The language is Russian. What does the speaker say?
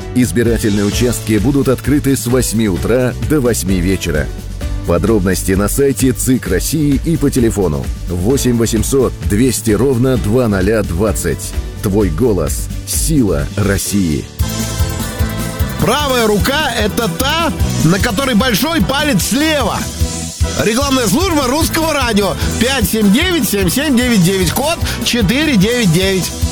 Избирательные участки будут открыты с 8 утра до 8 вечера. Подробности на сайте ЦИК России и по телефону 8 800 200 ровно 2020. Твой голос – сила России. Правая рука – это та, на которой большой палец слева. Рекламная служба Русского радио. 579-7799, код 499.